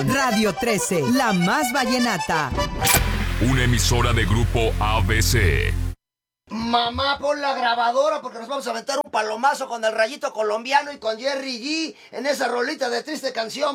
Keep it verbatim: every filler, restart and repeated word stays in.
Radio trece, la más vallenata. Una emisora de Grupo A B C. Mamá, pon la grabadora porque nos vamos a aventar un palomazo con el Rayito Colombiano y con Jerry G en esa rolita de triste canción.